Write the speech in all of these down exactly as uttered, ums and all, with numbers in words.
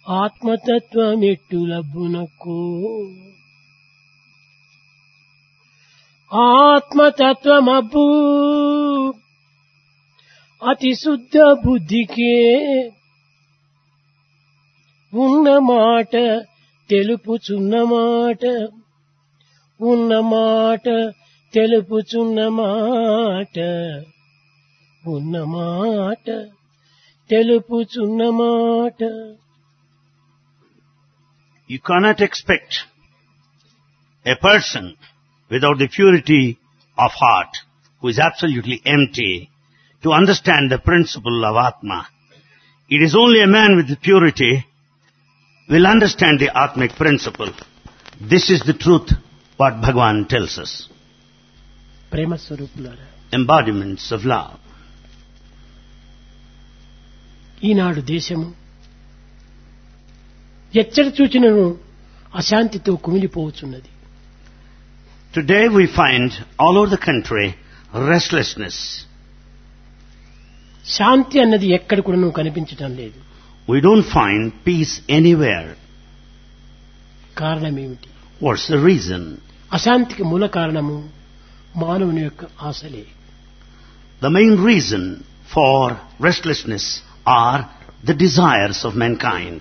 ఆత్మతత్వమెట్టు లబ్బునకు ఆత్మతత్వమబ్బు అతి శుద్ధ బుద్ధికే ఉన్న మాట తెలుపుచున్న మాట ఉన్న మాట తెలుపుచున్న మాట ఉన్న మాట తెలుపుచున్న మాట. You cannot expect a person without the purity of heart, who is absolutely empty, to understand the principle of Atma. It is only a man with the purity will understand the Atmic principle. This is the truth what Bhagavan tells us. Prema Swarupulara, embodiments of love. ఈనాడు దేశము ఎచ్చట చూచినను అశాంతితో కుమిలిపోవచ్చున్నది. Today we find all over the country restlessness. శాంతి అన్నది ఎక్కడ కూడా కనిపించటం లేదు. We don't find peace anywhere. కారణం ఏమిటి? What's the reason? అశాంతికి మూల కారణము మానవుని యొక్క ఆశలే. The main reason for restlessness are the desires of mankind.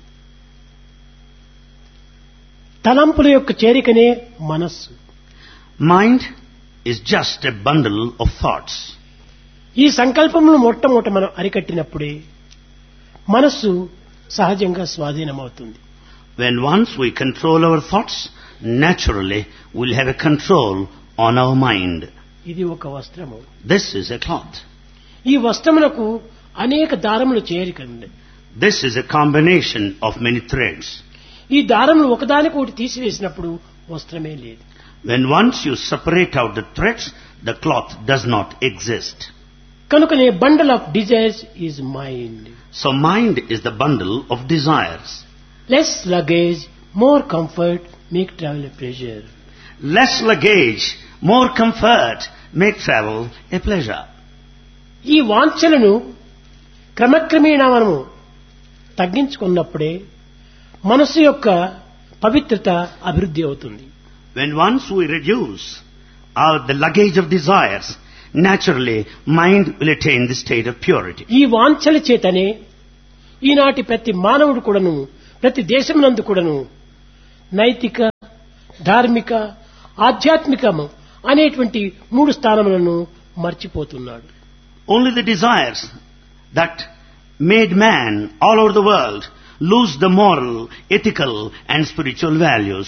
తలంపుల యొక్క చేరికనే మనస్సు. Mind is just a bundle of thoughts. ఈ సంకల్పమును మొట్టమొదట మనం అరికట్టినప్పుడే మనస్సు సహజంగా స్వాధీనమవుతుంది. When once we control our thoughts, naturally we'll have a control on our mind. ఇది ఒక వస్త్రము. This is a cloth. ఈ వస్త్రములకు అనేక దారములు చేరిక ఉంది. This is a combination of many threads. ఈ దారములు ఒకదానికి ఒకటి తీసివేసినప్పుడు వస్త్రమే లేదు. When once you separate out the threads, the cloth does not exist. కనుకనే bundle of desires is mind. So mind is the bundle of desires. Less luggage more comfort make travel a pleasure. Less luggage, more comfort, make travel a pleasure. ఈ వాంఛలను క్రమక్రమేణా మనము తగ్గించుకున్నప్పుడే మనసు యొక్క పవిత్రత అభివృద్ధి అవుతుంది. When once we reduce our, the luggage of desires, naturally mind will attain the state of purity. ఈ వాంఛల చేతనే ఈనాటి ప్రతి మానవుడు కూడాను ప్రతి దేశమునందు కూడాను నైతిక, ధార్మిక, ఆధ్యాత్మికము అనేటువంటి మూడు స్థానములను మర్చిపోతున్నాడు. Only the desires that made man all over the world lose the moral, ethical and spiritual values.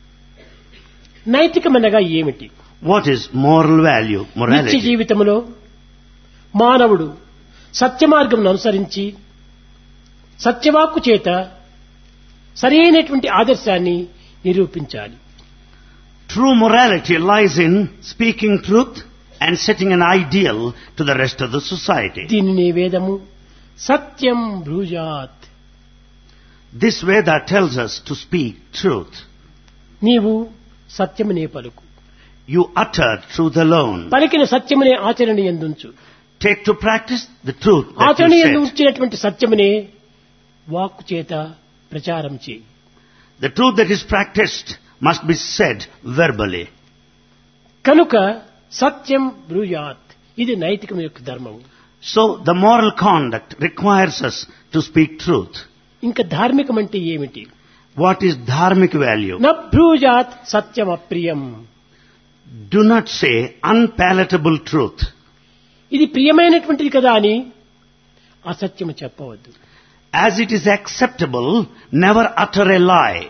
నైతికమనగా ఏమిటి? What is moral value, నిత్య morality? జీవితంలో మానవుడు సత్యమార్గమును అనుసరించి సత్యవాక్కు చేత సరైనటువంటి ఆదర్శాన్ని నిరూపించాలి. True morality lies in speaking truth and setting an ideal to the rest of the society. దీనిని వేదము సత్యం బ్రూజాత్. This Veda tells us to speak truth. నీవు సత్యమునే పలుకు. You utter truth alone. పలికిన సత్యమునే ఆచరణ యందుంచు. Take to practice the truth that ఆచరణ you యందు said. ఉంచినటువంటి సత్యమునే వాక్కు చేత ప్రచారం చేయి. The truth that is practiced must be said verbally. కనుక సత్యం బ్రూయాత్ ఇది నైతికం యొక్క ధర్మము. So the moral conduct requires us to speak truth. ఇంకా ధార్మికం అంటే ఏమిటి? What is dharmic value? న బ్రూజాత్ సత్యం అప్రియం. Do not say unpalatable truth. ఇది ప్రియమైనటువంటిది కదా అని అసత్యము చెప్పవద్దు. As it is acceptable, never utter a lie.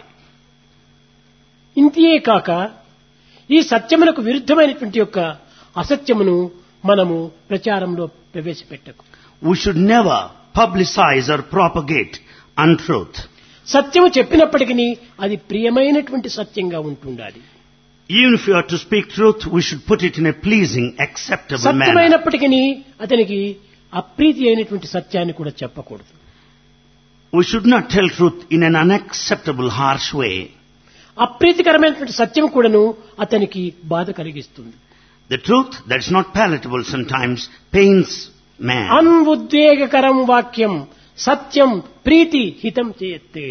ఇంతే కాక ఈ సత్యములకు విరుద్ధమైనటువంటి యొక్క అసత్యమును మనము ప్రచారంలో ప్రవేశపెట్టకు. We should never publicize or propagate untruth. సత్యము చెప్పినప్పటికీ అది ప్రియమైనటువంటి సత్యంగా ఉంటుండాలి. Even if you are to speak truth, we should put it in a pleasing, acceptable manner. సత్యమైనప్పటికీ అతనికి అప్రీతి అయినటువంటి సత్యాన్ని కూడా చెప్పకూడదు. We should not tell truth in an unacceptable, harsh way. అప్రీతికరమైనటువంటి సత్యం కూడాను అతనికి బాధ కలిగిస్తుంది. The truth that is not palatable sometimes pains man. అన్ఉద్వేగకరం వాక్యం సత్యం ప్రీతి హితం చేయత్తే.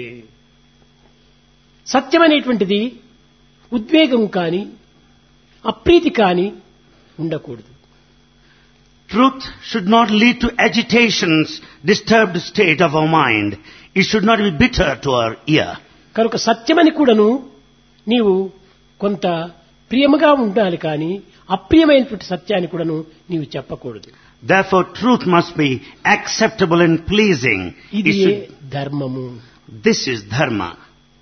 సత్యం అనేటువంటిది ఉద్వేగం కాని అప్రీతి కాని ఉండకూడదు. Truth should not lead to agitations, disturbed state of our mind. It should not be bitter to our ear. కనుక సత్యమని కూడాను నీవు కొంత ప్రియముగా ఉండాలి కానీ అప్రియమైనటువంటి సత్యాన్ని కూడాను నీవు చెప్పకూడదు. Therefore, truth must be acceptable and pleasing. ఇది It should- ధర్మము. This is dharma.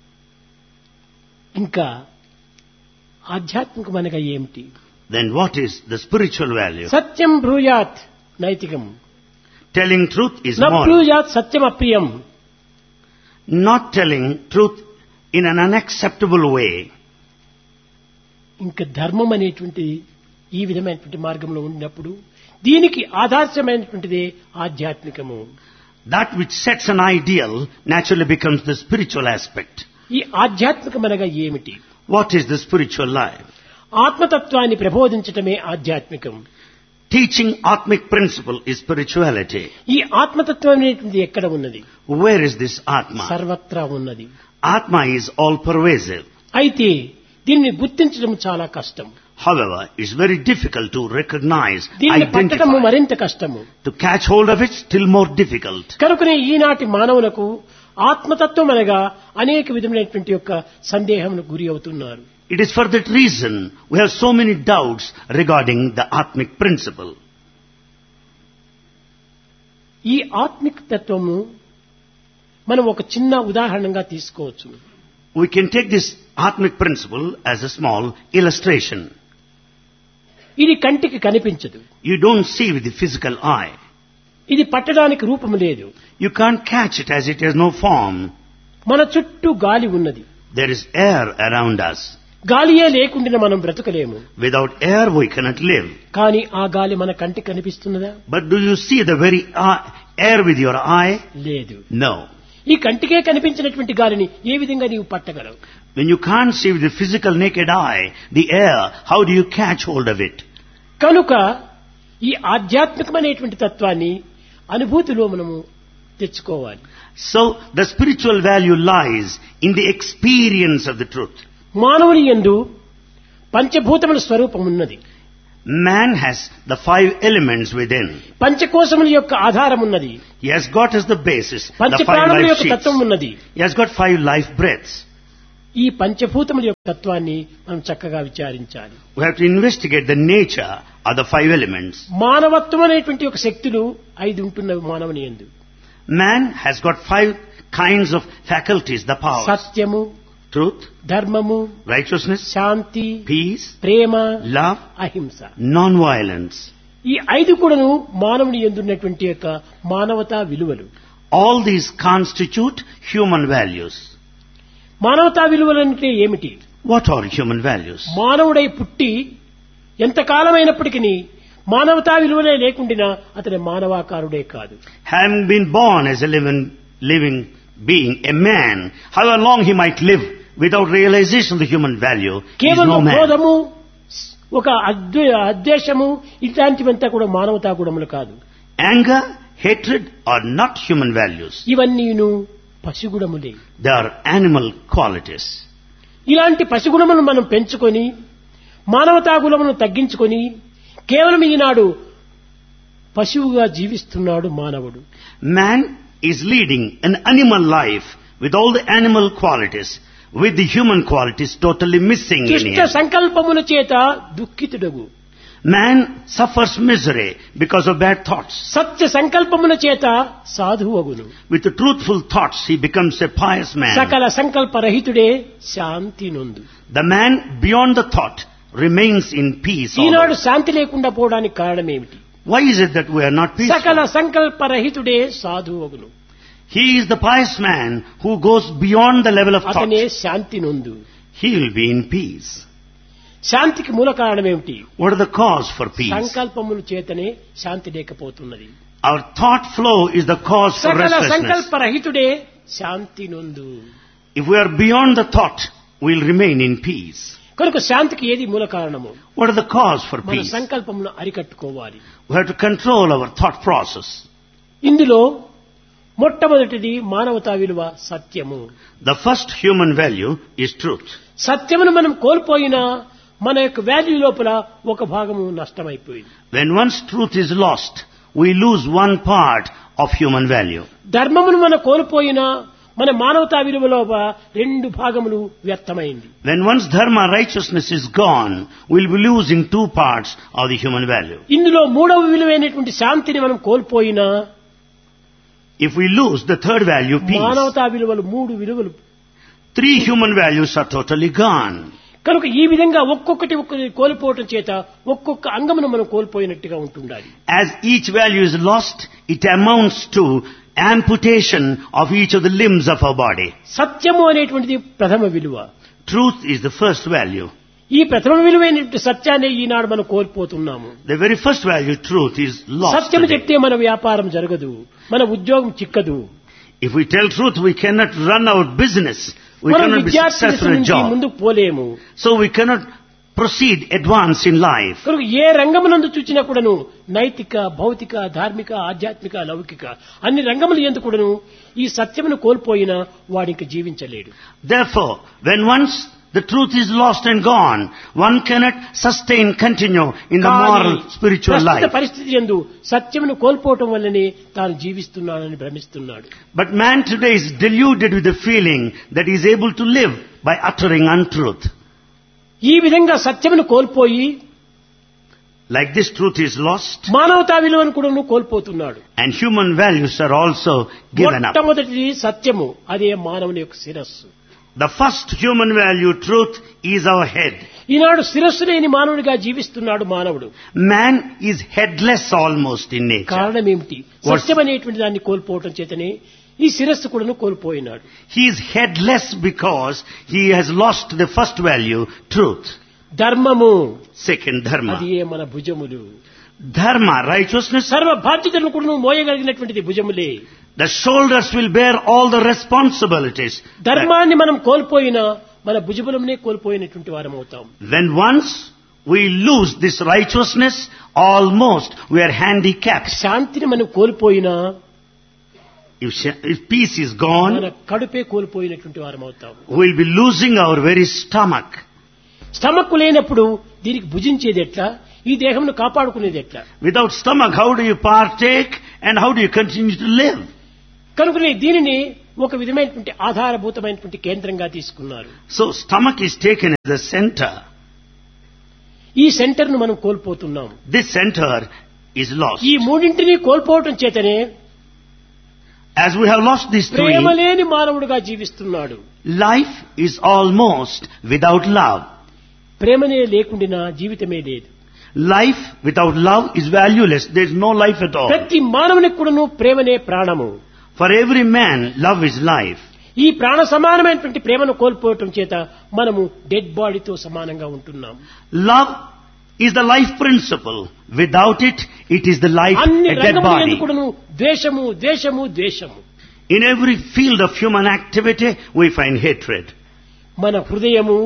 ఇంకా ఆధ్యాత్మికమనగా ఏమిటి? Then what is the spiritual value? Satyam బ్రూయాత్ నైతికం, Telling truth is న moral. బ్రూయాత్ Satyam అప్రియం. Not telling truth in an unacceptable way. ఇంకా ధర్మం అనేటువంటి ఈ విధమైనటువంటి మార్గంలో ఉండినప్పుడు దీనికి ఆదర్శమైనటువంటిదే ఆధ్యాత్మికము. That which sets an ideal naturally becomes the spiritual aspect. ఈ ఆధ్యాత్మికమనగా ఏమిటి? What is the spiritual life? ఆత్మతత్వాన్ని ప్రబోధించటమే ఆధ్యాత్మికం. Teaching Atmic principle is spirituality. ఈ ఆత్మతత్వం అనేటువంటిది ఎక్కడ ఉన్నది? Where is this Atma? సర్వత్రా ఉన్నది. Atma is all pervasive. అయితే దీన్ని గుర్తించడం చాలా కష్టం. However, it's very difficult to recognize, దీన్ని పట్టడము identify. మరింత కష్టము. To catch hold of it, still more difficult. కనుకనే ఈనాటి మానవులకు ఆత్మతత్వం అనగా అనేక విధమైనటువంటి యొక్క సందేహములకు గురి అవుతున్నారు. It is for that reason we have so many doubts regarding the Atmic principle. ఈ ఆత్మిక తత్వము మనం ఒక చిన్న ఉదాహరణగా తీసుకోవచ్చు. We can take this Atmic principle as a small illustration. ఇది కంటికి కనిపించదు. You don't see with the physical eye. ఇది పట్టడానికి రూపము లేదు. You can't catch it as it has no form. మన చుట్టూ గాలి ఉన్నది. There is air around us. గాలియే లేకుండా మనం బ్రతకలేము. Without air we cannot live. కానీ ఆ గాలి మన కంటికి కనిపిస్తున్నదా? But do you see the very eye, air with your eye? లేదు. No. ఈ కంటికే కనిపించినటువంటి గాలిని ఏ విధంగా నీవు పట్టగలవు? When you can't see with the physical naked eye the air, how do you catch hold of it? కనుక ఈ ఆధ్యాత్మికమైనటువంటి తత్వాన్ని అనుభూతిలో మనము తెచ్చుకోవాలి. So the spiritual value lies in the experience of the truth. మానవుని యందు పంచభూతముల స్వరూపం ఉన్నది. Man has the five elements within. పంచకోశముల యొక్క ఆధారం ఉన్నది. He has got as the basis the పంచ five ప్రాణముల life యొక్క sheets. తత్వం ఉన్నది. He has got five life breaths. ఈ పంచభూతముల యొక్క తత్వాన్ని మనం చక్కగా విచారించాలి. We have to investigate the nature of the five elements. మానవత్వం అనేటువంటి ఒక శక్తులు ఐదు ఉంటున్నవి మానవుని యందు. Man has got five kinds of faculties, the powers. సత్యము, Truth, ధర్మము, righteousness, శాంతి, peace, ప్రేమ, love, అహింస. non-violence. ఈ ఐదు కూడాను మానవుని యందున్నటువంటి యొక్క మానవతా విలువలు. All these constitute human values. మానవతా విలువలు అంటే ఏమిటి? What are human values? మానవుడై పుట్టి ఎంతకాలమైనప్పటికీ మానవతా విలువలే లేకుండా అతని మానవాకారుడే కాదు. Having been born as a living, living being, a man, however long he might live without realization of the human value, he is కేవలం no man. క్రోధము, ఒక అద్వే- అద్వేషము ఇట్లాంటివంతా కూడా మానవతా గుణములు కాదు. Anger, hatred are not human values. ఇవన్నీను పశుగుణములే. They are animal qualities. ఇలాంటి పశుగుణములను మనం పెంచుకొని మానవతా గుణములను తగ్గించుకొని కేవలం ఈనాడు పశువుగా జీవిస్తున్నాడు మానవుడు. Man is leading an animal life with all the animal qualities, with the human qualities totally missing in దుష్ట him. సంకల్పముల చేత దుఃఖితుడగు. Man suffers misery because of bad thoughts. సత్య సంకల్పముల చేత సాధువగును. With the truthful thoughts, he becomes a pious man. సకల సంకల్పరహితుడే శాంతి నొందు. The man beyond the thought remains in peace. Eenadu always. శాంతి లేకుండా పోవడానికి కారణం ఏమిటి? Why is it that we are not సకల peaceful? సంకల్పరహితుడే సాధువగును. He is the pious man who goes beyond the level of thought. అతనే శాంతి నొందు. He will be in peace. శాంతికి మూల కారణం ఏమిటి? What are the cause for peace? సంకల్పముల చేతనే శాంతి లేకపోతున్నది. Our thought flow is the cause for సకల restlessness. సంకల్పరహితుడే Shanti నొందు. If we are beyond the thought, we will remain in peace. కనుక శాంతికి ఏది మూల కారణము? What are the cause for మన peace? సంకల్పమును అరికట్టుకోవాలి. We have to control our thought process. ఇందులో మొట్టమొదటిది మానవతా విలువ సత్యము. The first human value is truth. సత్యమును మనం కోల్పోయినా మన యొక్క వాల్యూ లోపల ఒక భాగము నష్టమైపోయింది. When once truth is lost, we lose one part of human value. ధర్మమును మనం కోల్పోయినా మన మానవతా విలువ లోపల రెండు భాగములు వ్యర్థమైంది. When once dharma, righteousness is gone, we'll be losing two parts of the human value. ఇందులో మూడవ విలువైనటువంటి శాంతిని మనం కోల్పోయినా If we lose the third value, peace, మానవతా విలువలు మూడు విలువలు. three human values are totally gone. కనుక ఈ విధంగా ఒక్కొక్కటి ఒక్కటి కోల్పోవటం చేత ఒక్కొక్క అంగమును మనం కోల్పోయినట్టుగా ఉంటుండాలి. As each value is lost, it amounts to amputation of each of the limbs of our body. సత్యము అనేటువంటిది ప్రథమ విలువ. Truth is the first value. ఈ ప్రథమ విలువైనటువంటి సత్యాన్ని ఈనాడు మనం కోల్పోతున్నాము. The very first value, truth, is lost సత్యము today. చెప్తే మన వ్యాపారం జరగదు, మన ఉద్యోగం చిక్కదు. If we tell truth, we cannot run our business. We మనం cannot be విద్యార్థి successful in a నుంచి job. ముందుకు పోలేము. So we cannot proceed, advance in life. కనుక ఏ రంగమునందు చూచినా కూడాను నైతిక, భౌతిక, ధార్మిక, ఆధ్యాత్మిక, లౌకిక అన్ని రంగములు యందు కూడాను ఈ సత్యమును కోల్పోయినా వాడికి జీవించలేడు. Therefore, when once the truth is lost and gone, one cannot sustain, continue in the moral, spiritual ప్రస్తుత life. పరిస్థితి యందు సత్యమును కోల్పోవటం వల్లనే తాను జీవిస్తున్నానని భ్రమిస్తున్నాడు. But man today is deluded with the feeling that he is able to live by uttering untruth. ఈ విధంగా సత్యమును కోల్పోయి Like this, truth is lost, మానవతా విలువను కూడా కోల్పోతున్నాడు. and human values are also given up. మొట్టమొదటిది సత్యము, అదే మానవుని యొక్క శిరస్సు. The first human value, truth, is our head. ఈనాడు శిరస్సు లేని మానవుడిగా జీవిస్తున్నాడు మానవుడు. Man is headless almost in nature. కారణం ఏమిటి? సత్యం అనేటువంటి దాన్ని కోల్పోవటం చేతనే ఈ శిరస్సు కూడా కోల్పోయినాడు. He is headless because he has lost the first value, truth. ధర్మము, Second, dharma. అది ఏ మన భుజములు. Dharma, righteousness, సర్వ బాధ్యతలను కూడా మోయగలిగినటువంటిది భుజములే. the shoulders will bear all the responsibilities. ధర్మాన్ని మనం కోల్పోయినా మన భుజములనే కోల్పోయినటువంటి వారం అవుతాం. When once we lose this righteousness, almost we are handicapped. శాంతిని మనం కోల్పోయినా If, sh- if peace is gone, మన కడుపే కోల్పోయినటువంటి వారం అవుతాం. we will be losing our very stomach. Stomach లేనప్పుడు దీనికి భుజించేది ఎట్లా, ఈ దేహంను కాపాడుకునేది ఎట్లా? Without stomach, how do you partake and how do you continue to live? కనుకనే దీనిని ఒక విధమైనటువంటి ఆధారభూతమైనటువంటి కేంద్రంగా తీసుకున్నారు. So stomach is taken as the center. ఈ సెంటర్ ను మనం కోల్పోతున్నాం. This center is lost. ఈ మూడింటిని కోల్పోవటం చేతనే As we have lost these three, ప్రేమ లేని మానవుడిగా జీవిస్తున్నాడు. life is almost without love. ప్రేమనే లేకుండా జీవితమే లేదు. Life without love is valueless. There is no life at all. ప్రతి మానవునికి కూడాను ప్రేమనే ప్రాణము. For every man, love is life. ఈ ప్రాణ సమానమైనటువంటి ప్రేమను కోల్పోవటం చేత మనము డెడ్ బాడీతో సమానంగా ఉంటున్నాం. Love is the life principle. Without it, it is the life, అన్ని a dead రంగముల body. యందు కూడాను ద్వేషము, ద్వేషము, ద్వేషము. In every field of human activity, we find hatred. మన హృదయము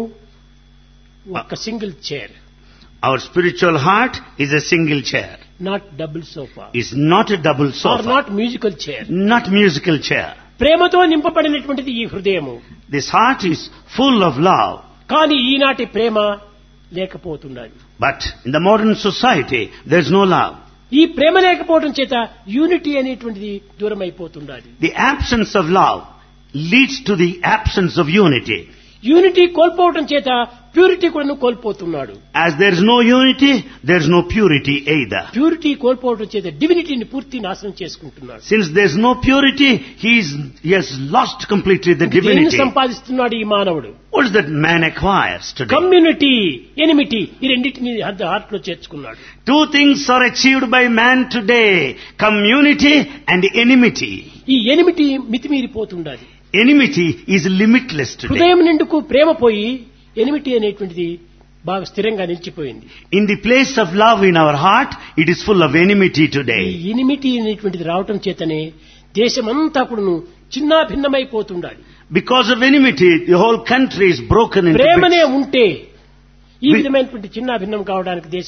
ఒక single chair, Our spiritual heart is a single chair. Not double sofa, Is not a double are sofa. Not musical chair. Not musical chair. ప్రేమతో నింపబడినటువంటిది ఈ హృదయము. This heart is full of love. కానీ ఈనాటి ప్రేమ లేకపోతున్నది. But in the modern society, there is no love. ఈ ప్రేమ లేకపోవడం చేత unity అనేటువంటిది దూరం అయిపోతున్నది. The absence of love leads to the absence of unity. Unity కోల్పోవడం చేత ప్యూరిటీ కూడా కోల్పోతున్నాడు. As there is no unity, there is no purity either. Purity కోల్పోవడం చేత డివినిటీని పూర్తి నాశనం చేసుకుంటున్నాడు. Since there is no purity, he, is, he has lost completely the దేన్ని divinity. సంపాదిస్తున్నాడు ఈ మానవుడు? What is that man acquires today? Community, enmity, ఈ రెండింటిని హార్ట్ లో చేర్చుకున్నాడు. Two things are achieved by man today. Community and enmity. ఈ enmity మితిమీరిపోతుండాలి. Enmity is limitless today. హృదయం నిండుకు ప్రేమ పోయి ఎనిమిటీ అనేటువంటిది బాగా స్థిరంగా నిలిచిపోయింది. In the place of love in our heart, it is full of enmity ఈ today. ఎనిమిటీ అనేటువంటిది రావటం చేతనే దేశమంతా కూడాను చిన్నా భిన్నమైపోతుండాలి. Because of enmity, the whole country is broken into ప్రేమనే bits. ఉంటే ఈ We- విధమైనటువంటి చిన్నా భిన్నం కావడానికి దేశం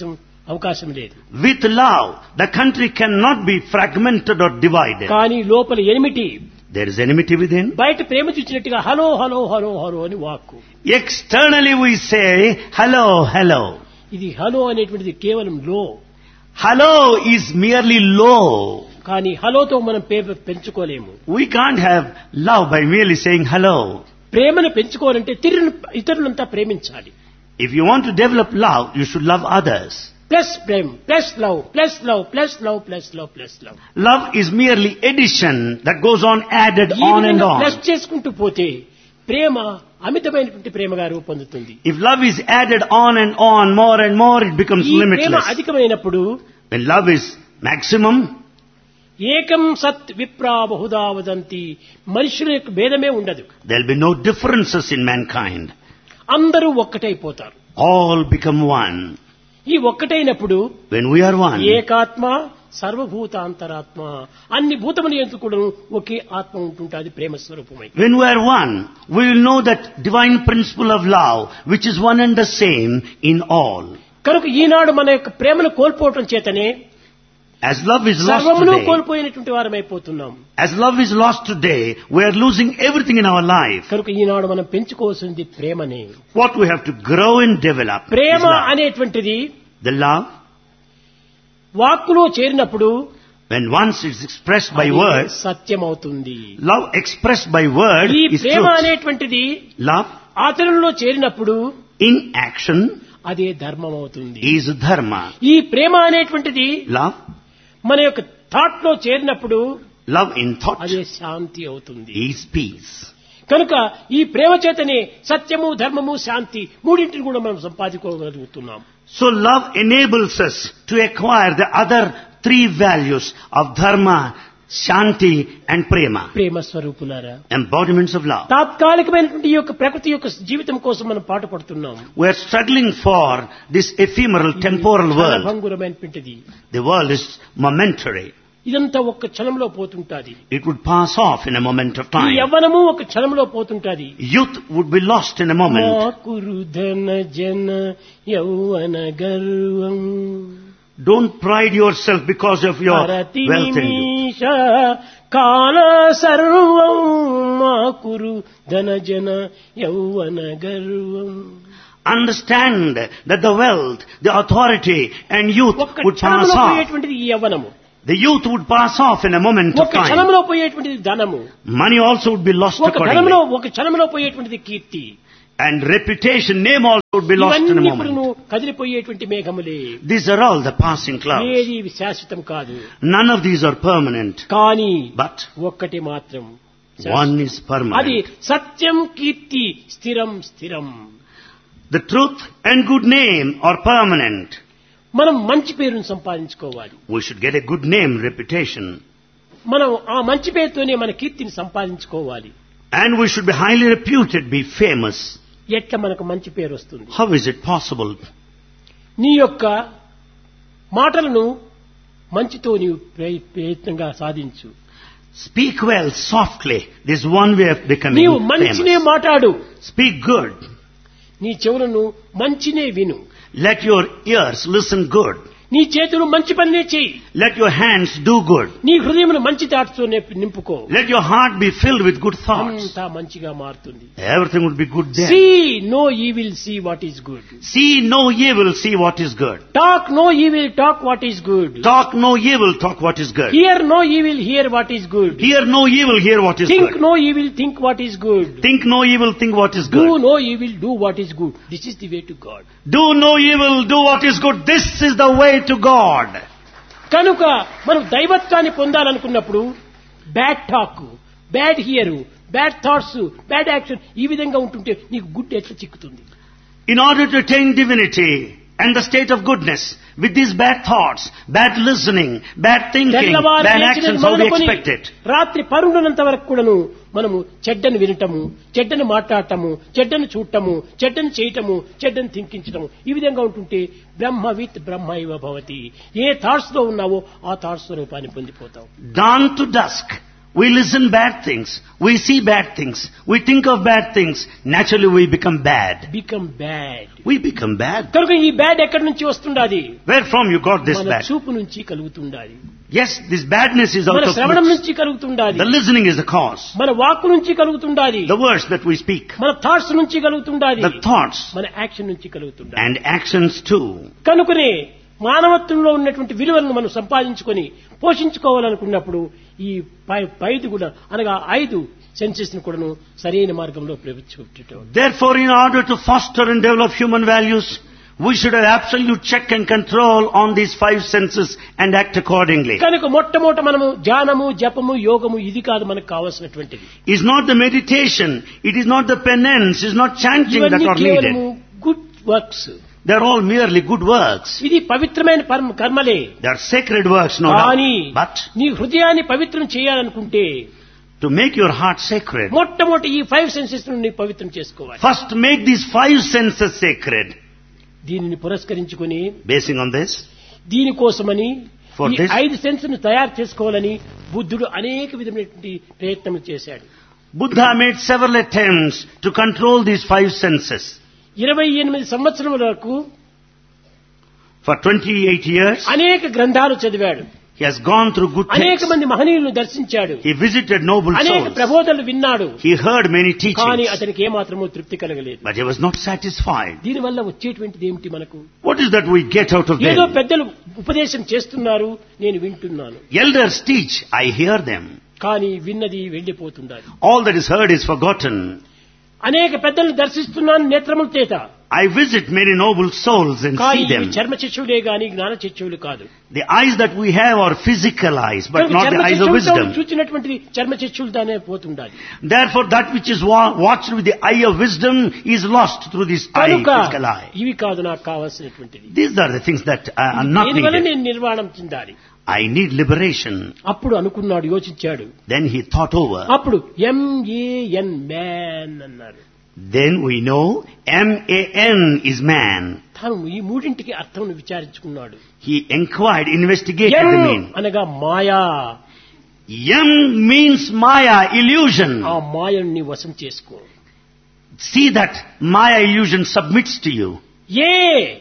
అవకాశం లేదు. With love, the country cannot be fragmented or divided. కానీ లోపల enmity, There is enmity within. బయట ప్రేమ చూచినట్టుగా హలో హలో హలో హలో అని వాక్కు. Externally we say, hello, hello. ఇది హలో అనేటువంటిది కేవలం లో. Hello is merely low. కానీ హలోతో మనం ప్రేమ పెంచుకోలేము. We can't have love by merely saying hello. ప్రేమను పెంచుకోవాలంటే తిరిగి ఇతరులంతా ప్రేమించాలి. If you want to develop love, you should love others. Plus Prema, plus love, plus love, plus love, plus love, plus love. Love is merely addition that goes on added ఈ on and విధంగా on. Plus చేసుకుంటూ పోతే ప్రేమ అమితమైనటువంటి ప్రేమగా రూపొందుతుంది. If love is added on and on, more and more, it becomes ఈ ప్రేమ limitless. అధికమైనప్పుడు When love is maximum, ఏకం సత్ విప్రా బహుదా వదంతి, మనుషుల యొక్క భేదమే ఉండదు. there will be no differences in mankind. అందరూ ఒక్కటైపోతారు. All become one. ఈ ఒక్కటైనప్పుడు When we are one, ఏకాత్మ సర్వభూతాంతరాత్మ, అన్ని భూతములు ఎందుకు కూడా ఒకే ఆత్మ ఉంటుంటుంది ప్రేమ స్వరూపమై. when we are one, we will know that divine principle of love, which is one and the same in all. కనుక ఈనాడు మన యొక్క ప్రేమను కోల్పోవటం చేతనే As love is lost సర్వమును today, కోల్పోయినటువంటి వారమైపోతున్నాం. as love is lost today, we are losing everything in our life. కనుక ఈనాడు మనం పెంచుకోవాల్సింది ప్రేమనే. What we have to grow and develop is Prema love. అనేటువంటిది The love, వాక్కులో చేరినప్పుడు when once it's expressed by అది words, సత్యం అవుతుంది. love expressed by word ఈ is Prema truth. అనేటువంటిది Love ఆచరణలో చేరినప్పుడు in action అదే ధర్మం అవుతుంది. is dharma. ఈ ప్రేమ అనేటువంటిది Love, మన యొక్క థాట్ లో చేరినప్పుడు love in thought అదే శాంతి అవుతుంది. is peace. కనుక ఈ ప్రేమ చేతనే సత్యము, ధర్మము, శాంతి మూడింటిని కూడా మనం సంపాదించుకోగలుగుతున్నాం. So love enables us to acquire the other three values of dharma, shanti and prema, ప్రేమ స్వరూపులారా, embodiments of love. తాత్కాలికమైనటువంటి ఈ యొక్క ప్రకృతి యొక్క జీవితం కోసం మనం పాటు పడుతున్నాం. We are struggling for this ephemeral temporal world. భంగురమైనటువంటిది. The world is momentary. ఇదంతా ఒక్క క్షణంలో పోతుంటాది. It would pass off in a moment of ఈ time. యవ్వనము ఒక క్షణంలో పోతుంటాది. Youth would be lost in a moment. కురుధన జన యౌవన గర్వం Don't pride yourself because of your హరతి wealth and youth. నిమిష కాల సర్వం మా కురు ధన జన యౌవన గర్వం. Understand that the wealth, the authority and youth ఒక్క would pass క్షణంలో off. పోయేటువంటిది ఈ యవ్వనము. The youth would pass off in a moment of ఒక time. క్షణంలో పోయేటువంటిది ధనము. Money also would be lost ఒక ధనంలో accordingly. ఒక క్షణంలో పోయేటువంటిది కీర్తి. And reputation, name also would be lost in a ఇవన్నీ moment. ఇప్పుడు కదిలిపోయేటువంటి మేఘములే. These are all the passing clouds. ఏది శాశ్వతం కాదు. None of these are permanent. కానీ But ఒక్కటి మాత్రం one is అది permanent. సత్యం, కీర్తి, స్థిరం స్థిరం. The truth and good name are permanent. మనం మంచి పేరును సంపాదించుకోవాలి. We should get a good name, reputation. మనం ఆ మంచి పేరుతోనే మన కీర్తిని సంపాదించుకోవాలి. And we should be highly reputed, be famous. ఎట్లా మనకు మంచి పేరు వస్తుంది? How is it possible? నీ యొక్క మాటలను మంచితో నీవు ప్రయ- ప్రయత్నంగా సాధించు. Speak well, softly. This is one way of becoming నీవు మంచినే famous. మాట్లాడు. Speak good. నీ చెవులను మంచినే విను. Let your ears listen good. నీ చేతులు మంచి పనినే చెయ్యి. Let your hands do good. నీ హృదయమును మంచి థాట్స్తో నింపుకో. Let your heart be filled with good thoughts. అంతా మంచిగా మారుతుంది. Everything would be good then. See no evil, see what is good. See no evil, see what is good. Talk no evil, talk what is good. Talk no evil, talk what is good. Hear no evil, hear what is good. Hear no evil, hear what is Think good. no evil, think what is good. Think no evil, think what is Do good. no evil, do what is good. This is the way to God. Do no evil, do what is good. This is the way to God. కనుక మనం దైవత్వాన్ని పొందాలనుకున్నప్పుడు bad talk, bad here, bad thoughts, bad action ఈ విధంగా ఉంటుంటే నీకు good ఎట్లా చిక్కుతుంది? In order to attain divinity and the state of goodness, with these bad thoughts, bad listening, bad thinking, తెల్లవారు bad లేచిన actions, how we మొదలుకొని expect it? రాత్రి పరుండునంత వరకు కూడాను మనము చెడ్డను వినటము, చెడ్డను మాట్లాడటము, చెడ్డను చూడటము, చెడ్డను చేయటము, చెడ్డను థింకించటము ఈ విధంగా ఉంటుంటే బ్రహ్మవిత్ బ్రహ్మ ఇవ భవతి. ఏ థాట్స్ లో ఉన్నావో ఆ థాట్స్ స్వరూపాన్ని పొందిపోతావు. Dawn to dusk, We listen bad things. We see bad things. We think of bad things. Naturally we become bad. Become bad. We become bad. కనుక ఈ బ్యాడ్ ఎక్కడి నుంచి వస్తుండాది? Where from you got this మన bad? చూపు నుంచి కలుగుతుండాది. Yes, this badness is out మన of శ్రవణం looks. నుంచి కలుగుతుండాది. The listening is the cause. మన వాక్కు నుంచి కలుగుతుండాది. The words that we speak. మన థాట్స్ నుంచి కలుగుతుండాది. The thoughts మన యాక్షన్ నుంచి కలుగుతుండాది. and actions too. కనుకనే మానవత్వంలో ఉన్నటువంటి విలువలను మనం సంపాదించుకొని పోషించుకోవాలనుకున్నప్పుడు ఈ పై- పైదు కూడా అనగా ఐదు సెన్సెస్ ను కూడాను సరైన మార్గంలో ప్రవేశపెట్టడం. Therefore, in order to foster and develop human values, we should have absolute check and control on these five senses and act accordingly. కనుక మొట్టమొదట మనము ధ్యానము జపము యోగము ఇది కాదు మనకు కావాల్సినటువంటిది. It's not the meditation, it is not the penance, it is not chanting that ఇవన్నీ are కేవలము needed. Good works. They're all merely good works. ఇది పవిత్రమైన పరమ- కర్మలే. They're sacred works, no కానీ doubt. But నీ హృదయాన్ని పవిత్రం చేయాలనుకుంటే to make your heart sacred, మొట్టమొదటి ఈ ఫైవ్ సెన్సెస్ ను నీ పవిత్రం చేసుకోవాలి. first make these five senses sacred. దీనిని పురస్కరించుకుని Basing on this, దీనికోసమని For ఈ this- ఐదు సెన్స్ ను తయారు చేసుకోవాలని బుద్ధుడు అనేక విధమైనటువంటి ప్రయత్నం చేశాడు. Buddha made several attempts to control these five senses. ఇరవై ఎనిమిది సంవత్సరముల వరకు For twenty-eight years, అనేక గ్రంథాలు చదివాడు. he has gone through good అనేక texts. మంది మహనీయులను దర్శించాడు. He visited noble అనేక souls. ప్రబోధనలు విన్నాడు. He heard many కానీ teachings, అతనికి ఏమాత్రమూ తృప్తి కలగలేదు. but he was not satisfied. దీనివల్ల వచ్చేటువంటిది ఏమిటి మనకు? What is that we get out of ఏదో them? పెద్దలు ఉపదేశం చేస్తున్నారు, నేను వింటున్నాను. Elders teach, I hear them. కానీ విన్నది వెళ్లిపోతుండాలి. All that is heard is forgotten. అనేక పెద్దలను దర్శిస్తున్నాను నేత్రముల చేత. I visit many noble souls and కానీ see ఇవి them. చర్మ చక్షువులే గాని జ్ఞాన చక్షువులు కాదు. The eyes that we have are physical eyes, but కనుక not the చర్మ eyes of చక్షువులతో wisdom. చూచినటువంటిది చర్మ చక్షువులతోనే పోతుండాలి. Therefore, that which is wa- watched with the eye of wisdom is lost through this eye, కనుక physical eye. ఇవి కాదు నాకు కావాల్సినటువంటిది. These are the things that uh, are not దీనివల్ల needed. నేను నిర్వాణం చెందాలి. I need liberation. అప్పుడు అనుకున్నాడు, యోచించాడు. Then he thought over. అప్పుడు ఎంఏఎన్ మ్యాన్ అన్నారు. Then we know M A N is man. తాను ఈ మూడింటికి అర్థం విచారించుకున్నాడు. He inquired, investigated M the meaning. అనగా మాయా. M means Maya, illusion. ఆ మాయని వశం చేసుకో. See that Maya illusion submits to you. ఏ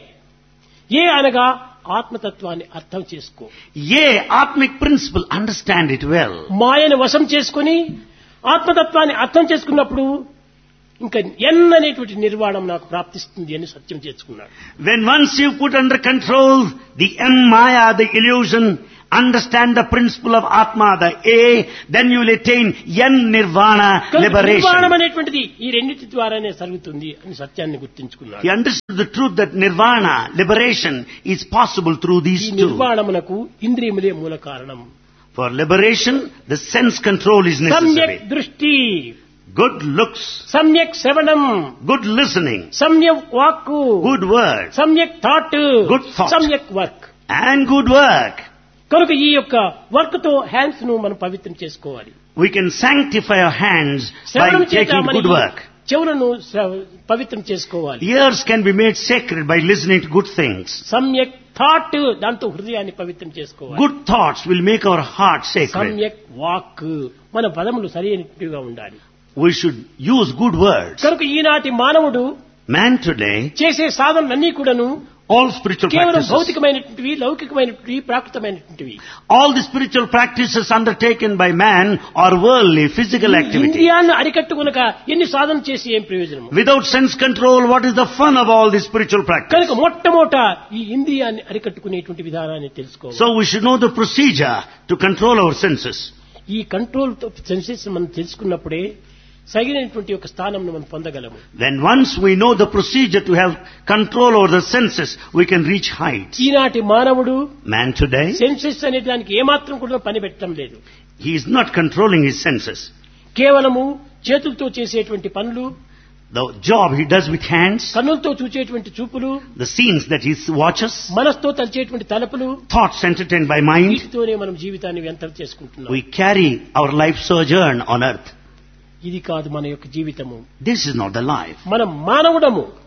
ఏ అనగా ఆత్మతత్వాన్ని అర్థం చేసుకో. Yea, Atmic principle, understand it well. మాయను వశం చేసుకుని ఆత్మతత్వాన్ని అర్థం చేసుకున్నప్పుడు ఇంకా ఎన్ అనేటువంటి నిర్వాణం నాకు ప్రాప్తిస్తుంది అని సత్యం చేసుకున్నాడు. When once you put under control the M Maya, the illusion, understand the principle of Atma, the A, then you will attain N Nirvana, నిర్వాణం liberation. అనేటువంటిది ఈ రెండింటి ద్వారానే జరుగుతుంది అని సత్యాన్ని గుర్తించుకున్నాడు. He understood the truth that Nirvana, liberation, is possible through ఈ these two. నిర్వాణమునకు ఇంద్రియములే మూల కారణం. For liberation, the sense control is సమ్యక్ necessary. దృష్టి, Good looks, సమ్యక్ శ్రవణం, good listening, సమ్యక్ వాక్కు, good words, సమ్యక్ థాట్, Good thought. సమ్యక్ వర్క్. and good work. కనుక ఈ యొక్క వర్క్ తో హ్యాండ్స్ ను మనం పవిత్రం చేసుకోవాలి. We can sanctify our hands by శ్రవణం చేత taking మన good work. చెవులను శ్రవ- పవిత్రం చేసుకోవాలి. Ears can be made sacred by listening to good things. సమ్యక్ థాట్, దాంతో హృదయాన్ని పవిత్రం చేసుకోవాలి. Good thoughts will make our heart sacred. సమ్యక్ వాక్, మన పదములు సరైనట్టుగా ఉండాలి. We should use good words. కనుక ఈనాటి మానవుడు Man today, చేసే సాధనలన్నీ కూడాను all spiritual కేవలం practices, భౌతికమైనటువంటివి, లౌకికమైనటువంటివి, ప్రాకృతమైనటువంటివి. all the spiritual practices undertaken by man are worldly, physical activity. ఇంద్రియాన్ని అరికట్టుకునక ఎన్ని సాధన చేసి ఏం ప్రయోజనం? Without sense control, what is the fun of all this spiritual practice? కనుక మొట్టమొదట ఈ ఇంద్రియాన్ని అరికట్టుకునేటువంటి విధానాన్ని తెలుసుకోవాలి. So we should know the procedure to control our senses. ఈ కంట్రోల్ సెన్సెస్ మనం తెలుసుకున్నప్పుడే సరైనటువంటి ఒక స్థానం మనం పొందగలము. When once we know the procedure to have control over the senses, we can reach heights. ఈనాటి మానవుడు Man today, సెన్సెస్ అనే దానికి ఏమాత్రం కూడా పని పెట్టడం లేదు. he is not controlling his senses. కేవలము చేతులతో చేసేటువంటి పనులు, The job he does with hands, కన్నులతో చూచేటువంటి చూపులు, the scenes that he watches, మనసుతో తలచేటువంటి తలపులు, thoughts entertained by mind, వీటితోనే మనం జీవితాన్ని వ్యర్థం చేసుకుంటున్నాం. we carry our life sojourn on earth. ఇది కాదు మన యొక్క జీవితము. This is not the life. మనం మానవుడము.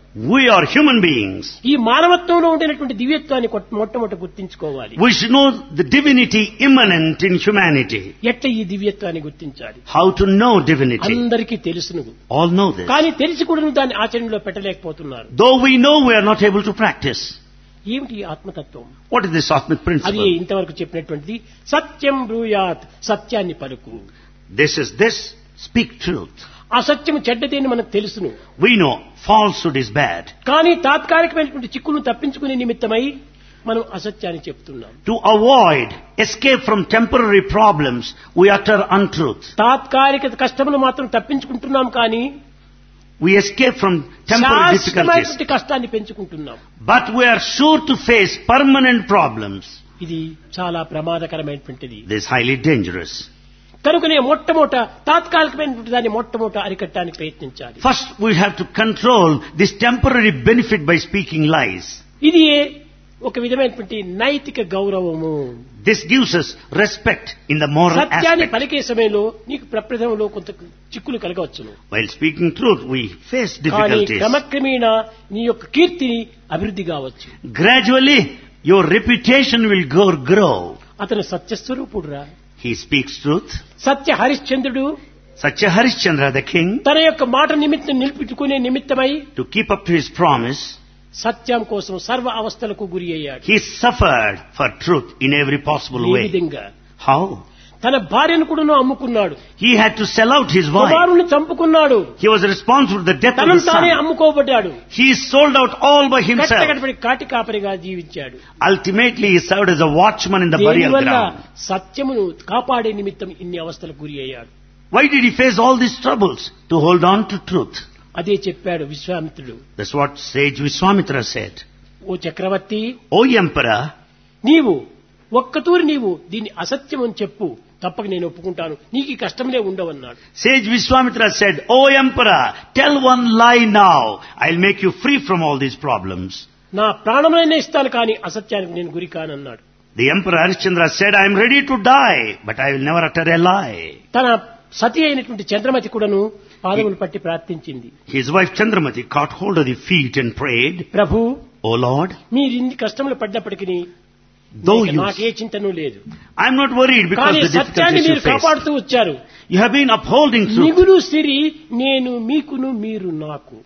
We are human beings. ఈ మానవత్వంలో ఉండేటువంటి దివ్యత్వాన్ని కొట్- మొట్టమొదట గుర్తించుకోవాలి. We should know the divinity immanent in humanity. ఎట్లా ఈ దివ్యత్వాన్ని గుర్తించాలి? How to know divinity. అందరికీ తెలుసును, All know this. కానీ తెలిసి కూడా దాన్ని ఆచరణలో పెట్టలేకపోతున్నారు. Though we know, we are not able to practice. ఏమిటి ఈ ఆత్మతత్వం? What is this Atmic అది principle? ఇంతవరకు చెప్పినటువంటిది సత్యం బ్రూయాత్, సత్యాన్ని పలుకు. This is this, speak truth. అసత్యం చెడ్డదేని మనకు తెలుసును, We know falsehood is bad. కానీ తాత్కాలికమైనటువంటి చిక్కులను తప్పించుకునే నిమిత్తమై మనం అసత్యాన్ని చెప్తున్నాం. To avoid escape from temporary problems, we utter untruth. తాత్కాలిక కష్టములు మాత్రం తప్పించుకుంటున్నాం, కానీ We escape from temporary difficulties. శాశ్వతమైనటువంటి కష్టాన్ని పెంచుకుంటున్నాం. But we are sure to face permanent problems. ఇది చాలా ప్రమాదకరమైనటువంటిది. This is highly dangerous. కనుకనే మొట్టమొదట తాత్కాలికమైనటువంటి దాన్ని మొట్టమొదట అరికట్టడానికి ప్రయత్నించాలి. First, we have to control this temporary benefit by speaking lies. ఇది ఒక విధమైనటువంటి నైతిక గౌరవము. This gives us respect in the moral సత్యాన్ని aspect. పలికే సమయంలో నీకు ప్రప్రథమంలో కొంత చిక్కులు కలగవచ్చును, While speaking truth, we face కానీ difficulties. క్రమక్రమేణా నీ యొక్క కీర్తిని అభివృద్ధి కావచ్చు. Gradually, your reputation will go grow. అతను సత్యస్వరూపుడురా. He speaks truth. సత్య హరిశ్చంద్రుడు Satya Harishchandra, the king, తన యొక్క మాట నిమిత్తం నిలిపించుకునే నిమిత్తమై to keep up to his promise, సత్యం కోసం సర్వ అవస్థలకు గురి అయ్యాడు. he suffered for truth in every possible ఈ way. విధంగా How? తన భార్యను కూడా అమ్ముకున్నాడు, He had to sell out his wife. కుమారుని చంపుకున్నాడు, He was responsible for the death of తనను his తానే son. అమ్ముకోబడ్డాడు, He sold out all by himself. కట్టకడపడి కాటి కాపరిగా జీవించాడు. Ultimately, he served as a watchman in the burial దీనివల్ల ground. సత్యమును కాపాడే నిమిత్తం ఇన్ని అవస్థలకు గురి అయ్యాడు. Why did he face all these troubles? To hold on to truth. అదే చెప్పాడు విశ్వామిత్రుడు. That's what sage Vishwamitra said. Oh Chakravarthi, O emperor, నీవు ఒక్కతూరి నీవు దీన్ని అసత్యం అని చెప్పు, తప్పక నేను ఒప్పుకుంటాను, నీకు ఈ కష్టంలే ఉండవన్నాడు. sage Vishwamitra said, O emperor, tell one lie now. I'll make you free from all these problems. నా ప్రాణమైనా ఇస్తాను, కానీ అసత్యానికి నేను గురి కానన్నాడు. The emperor Harishchandra said, I am ready to die, but I will never utter a lie. తన సతి అయినటువంటి చంద్రమతి కూడాను పాదములు పట్టి ప్రార్థించింది. His wife Chandramati caught hold of the feet and prayed, Prabhu, O Lord, మీరు ఇన్ని కష్టములు పడ్డప్పటికీ though you, నాకే చింతను లేదు, I am not worried because కానీ of the సత్యాన్ని difficulties you మీరు face. కాపాడుతూ వచ్చారు. You have been upholding truth. మిగులు సిరి నేను మీకును మీరు నాకు.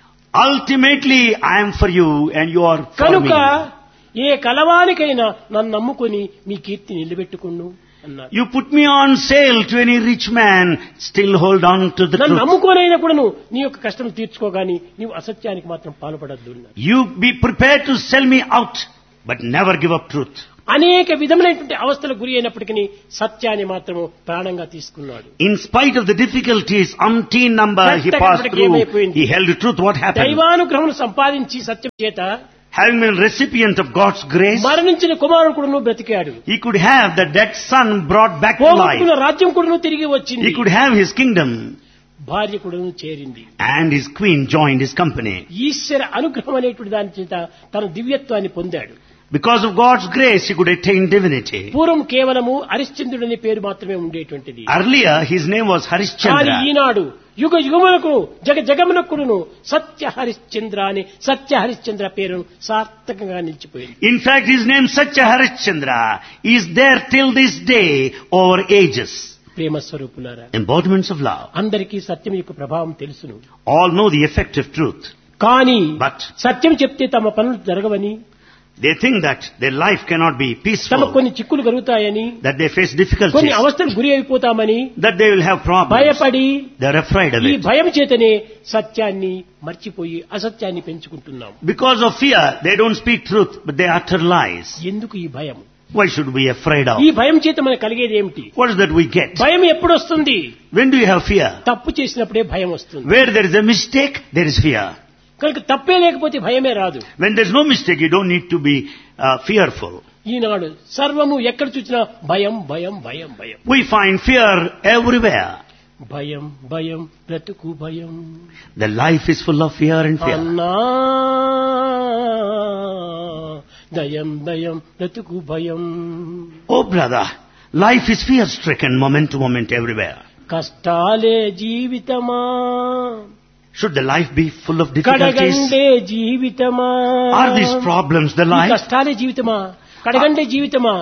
Ultimately, I am for you and you are for కనుక me. ఏ కలవానికైనా నన్ను నమ్ముకొని మీ కీర్తి నిలబెట్టుకును అన్నారు. You put me on sale to any rich man, still hold on to the నన్ను truth. నమ్ముకోనైనా కూడాను నీ యొక్క కష్టం తీర్చుకోగాని నీవు అసత్యానికి మాత్రం పాల్పడద్దు అన్నారు. You be prepared to sell me out, but never give up truth. అనేక విధములైనటువంటి అవస్థలకు గురి అయినప్పటికీ సత్యాన్ని మాత్రము ప్రాణంగా తీసుకున్నాడు. In spite of the difficulties, umpteen number he passed through, he held truth. What happened? దైవానుగ్రహం సంపాదించి సత్యం చేత Having been recipient of God's grace, మరణించిన కుమారుడు కూడాను బ్రతికాడు. he could have the dead son brought back to పోగొట్టుకున్న life. రాజ్యం కూడాను తిరిగి వచ్చింది. He could have his kingdom, భార్య కూడాను చేరింది. and his queen joined his company. ఈశ్వర అనుగ్రహం అనేటువంటి దాని చేత తన దివ్యత్వాన్ని పొందాడు. Because of God's grace, he could attain divinity. పూర్వం కేవలము హరిశ్చంద్రుడు అనే పేరు మాత్రమే ఉండేటువంటిది. Earlier, his name was కానీ Harishchandra. ఈనాడు యుగ యుగములకు జగ జగమునకుడును సత్య హరిశ్చంద్ర అని సత్య హరిశ్చంద్ర పేరు సార్థకంగా నిలిచిపోయింది. In fact, his name Satya Harishchandra is there till this day over ages. ప్రేమ స్వరూపులారా, Embodiments of love. అందరికీ సత్యం యొక్క ప్రభావం తెలుసును, All know the effect of truth. కానీ But సత్యం చెప్తే తమ పనులు జరగవని, they think that their life cannot be తమ peaceful, కొన్ని చిక్కులు కలుగుతాయని, that they face కొన్ని difficulties, అవస్థలు గురి అయిపోతామని that they will have problems. భయపడి They are afraid of ఈ it. భయం చేతనే సత్యాన్ని మర్చిపోయి అసత్యాన్ని పెంచుకుంటున్నాం. Because of fear, they don't speak truth, but they utter lies. ఎందుకు ఈ భయం? Why should we be afraid of? ఈ భయం చేత మనకు కలిగేది ఏమిటి? What is that we get? భయం ఎప్పుడు వస్తుంది? When do you have fear? తప్పు చేసినప్పుడే భయం వస్తుంది. Where there is a mistake, there is fear. కనుక తప్పే లేకపోతే భయమే రాదు. When there is no mistake, you don't need to be uh, fearful. ఈనాడు సర్వము ఎక్కడ చూసినా భయం భయం భయం భయం. We find fear everywhere. భయం భయం బ్రతుకు భయం. The life is full of fear and fear. అన్నా దయం దయం బ్రతుకు భయం. Oh brother, life is fear-stricken moment to moment everywhere. కష్టాలే జీవితమా, Should the life be full of difficulties? కడగండే జీవితమా, Are these problems the ఈ life? కష్టాలే జీవితమా, కడగండే జీవితమా,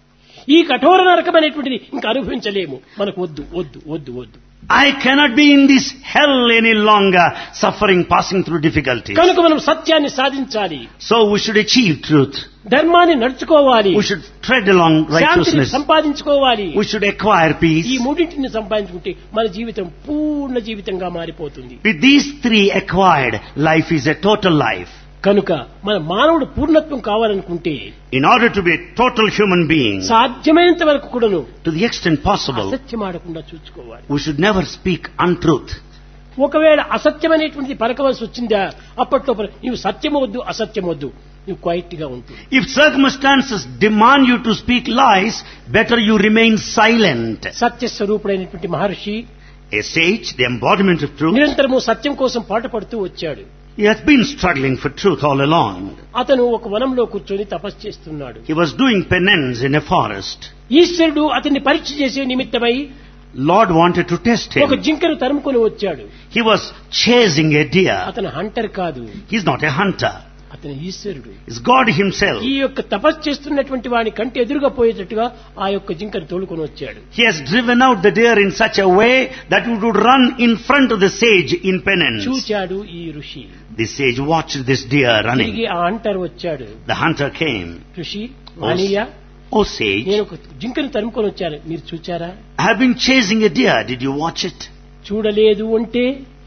ఈ కఠోర నరకం అనేటువంటిది ఇంకా అనుభవించలేము, మనకు వద్దు వద్దు వద్దు వద్దు. I cannot be in this hell any longer, suffering, passing through difficulties. కనుక మనం సత్యాన్ని సాధించాలి, So we should achieve truth. ధర్మాన్ని నడుచుకోవాలి, We should tread along శాంతిని righteousness. సంపాదించుకోవాలి. We should acquire ఈ peace. మూడింటిని సంపాదించుకుంటే మన జీవితం పూర్ణ జీవితంగా మారిపోతుంది. With these three acquired, life is a total life. కనుక మన మానవుడు పూర్ణత్వం కావాలనుకుంటే In order to be a total human being, సాధ్యమైనంత వరకు కూడాను to the extent possible, అసత్యం ఆడకుండా చూసుకోవాలి. we should never speak untruth. ఒకవేళ అసత్యమనేటువంటిది పలకవలసి వచ్చిందా, అప్పట్లో పల- నీవు సత్యం వద్దు అసత్యం వద్దు, నువ్వు క్వైట్ గా ఉంటుంది. If circumstances demand you to speak lies, better you remain silent. సత్యస్వరూపుడైనటువంటి Maharshi A sage, the embodiment of truth, నిరంతరము సత్యం కోసం పాటుపడుతూ వచ్చాడు. he has been struggling for truth all along. అతను ఒక వనంలో కూర్చొని తపస్సు చేస్తున్నాడు. He was doing penance in a forest. ఈశ్వరుడు అతన్ని పరీక్ష చేసే నిమిత్తమై Lord wanted to test ఒక him. జింకను తరుముకొని వచ్చాడు. He was chasing a deer. అతను హంటర్ కాదు, He's not a hunter. అతను ఈశ్వరుడు. It's God himself. ఈ యొక్క తపస్సు చేస్తున్నటువంటి వాని కంటి ఎదురుగా పోయేటట్టుగా ఆ యొక్క జింకను తోలుకొని వచ్చాడు. He has driven out the deer in such a way that it would run in front of the sage in penance. చూచాడు ఈ ఋషి. The sage watched this deer running. తిరిగి ఆ హంటర్ వచ్చాడు. The hunter came. ఋషి, మానీయ, Oh sage, నేను ఒక జింకను తరుముకొని వచ్చాను, మీరు చూచారా? I have been chasing a deer. Did you watch it? చూడలేదు అంటే